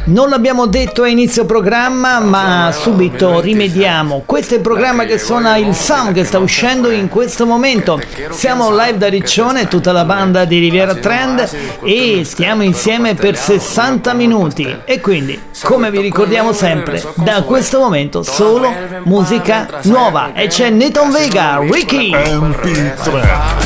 Non l'abbiamo detto a inizio programma, ma subito rimediamo. Questo è il programma che suona il sound che sta uscendo in questo momento. Siamo live da Riccione, tutta la banda di Riviera Trend, e stiamo insieme per 60 minuti. E quindi, come vi ricordiamo sempre, da questo momento solo musica nuova. E c'è Nathan Vega, Ricky. MP3.